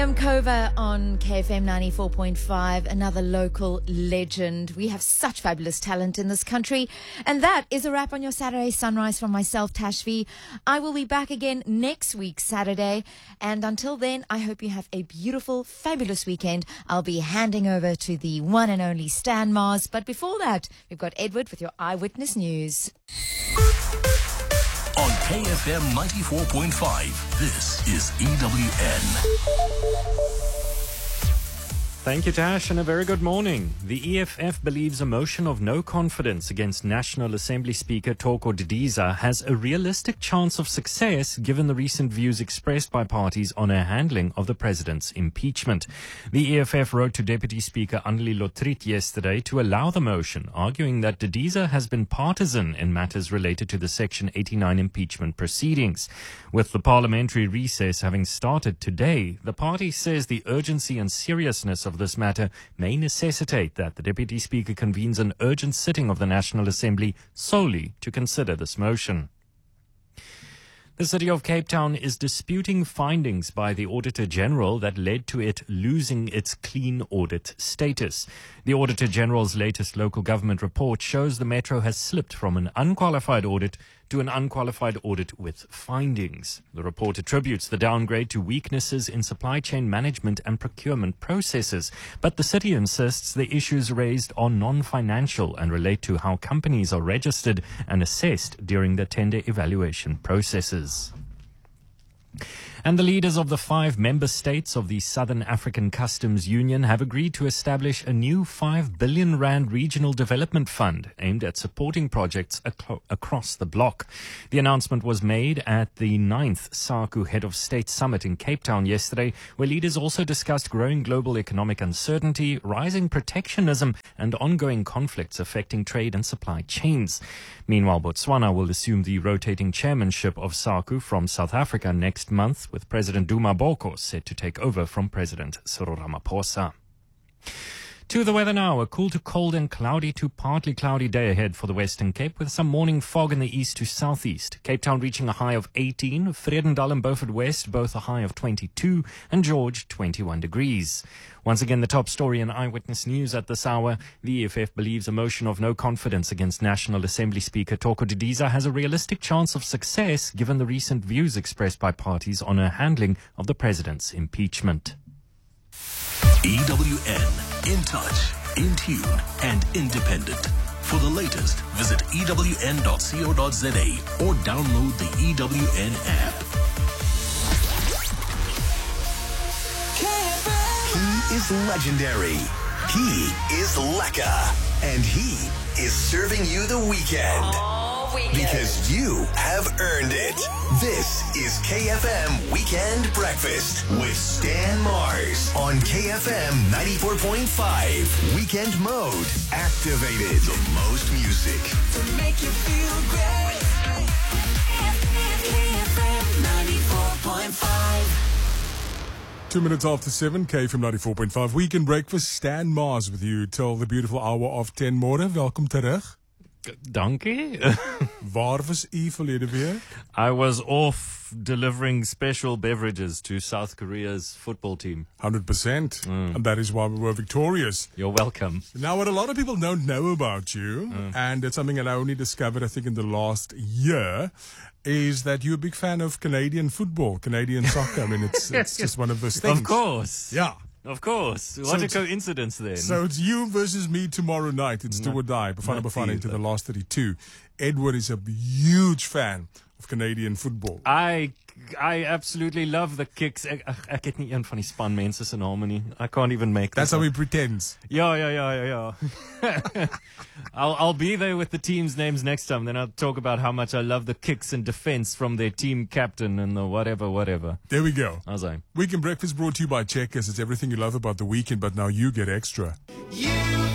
Kova on KFM 94.5, another local legend. We have such fabulous talent in this country. And that is a wrap on your Saturday Sunrise from myself, Tashvi. I will be back again next week, Saturday. And until then, I hope you have a beautiful, fabulous weekend. I'll be handing over to the one and only Stan Mars. But before that, we've got Edward with your Eyewitness News. On KFM 94.5, this is EWN. Thank you, Tash, and a very good morning. The EFF believes a motion of no confidence against National Assembly Speaker Thoko Didiza has a realistic chance of success given the recent views expressed by parties on her handling of the president's impeachment. The EFF wrote to Deputy Speaker Anneli Lotriet yesterday to allow the motion, arguing that Didiza has been partisan in matters related to the Section 89 impeachment proceedings. With the parliamentary recess having started today, the party says the urgency and seriousness of this matter may necessitate that the Deputy Speaker convenes an urgent sitting of the National Assembly solely to consider this motion. The City of Cape Town is disputing findings by the Auditor General that led to it losing its clean audit status. The Auditor General's latest local government report shows the Metro has slipped from an unqualified audit to an unqualified audit with findings. The report attributes the downgrade to weaknesses in supply chain management and procurement processes, but the city insists the issues raised are non-financial and relate to how companies are registered and assessed during the tender evaluation processes. And the leaders of the 5 member states of the Southern African Customs Union have agreed to establish a new 5 billion rand regional development fund aimed at supporting projects across the bloc. The announcement was made at the 9th SACU Head of State Summit in Cape Town yesterday, where leaders also discussed growing global economic uncertainty, rising protectionism, and ongoing conflicts affecting trade and supply chains. Meanwhile, Botswana will assume the rotating chairmanship of SACU from South Africa next month, with President Duma Boko set to take over from President Cyril Ramaphosa. To the weather now, a cool to cold and cloudy to partly cloudy day ahead for the Western Cape, with some morning fog in the east to southeast. Cape Town reaching a high of 18, Vredendal and Beaufort West both a high of 22, and George 21 degrees. Once again, the top story in Eyewitness News at this hour. The EFF believes a motion of no confidence against National Assembly Speaker Thoko Didiza has a realistic chance of success given the recent views expressed by parties on her handling of the president's impeachment. EWN, in touch, in tune, and independent. For the latest, visit ewn.co.za or download the EWN app. He is legendary. He is Lekka. And he is serving you the weekend. Because you have earned it. This is KFM Weekend Breakfast with Stan Mars on KFM 94.5. Weekend mode activated. The most music to make you feel great. KFM 94.5. 2 minutes after 7, KFM 94.5. Weekend Breakfast, Stan Mars with you till the beautiful hour of 10 môre. Welkom terug. Dankie. Waar was u verlede weer? I was off delivering special beverages to South Korea's football team. 100%. And that is why we were victorious. You're welcome. Now, what a lot of people don't know about you, and it's something that I only discovered, I think, in the last year, is that you're a big fan of Canadian football, Canadian soccer. I mean, it's just one of those things. Of course. Yeah. Of course. What a coincidence then. So it's you versus me tomorrow night. It's do or die. Bafana into the last 32. Edward is a huge fan of Canadian football. I absolutely love the kicks. Ek het nie een van die spanmense se name nie. I can't even make That's how he pretends. Yeah. I'll be there with the team's names next time. Then I'll talk about how much I love the kicks and defense from their team captain and the whatever. There we go. How's that? Weekend Breakfast brought to you by Checkers. It's everything you love about the weekend, but now you get extra. Yeah.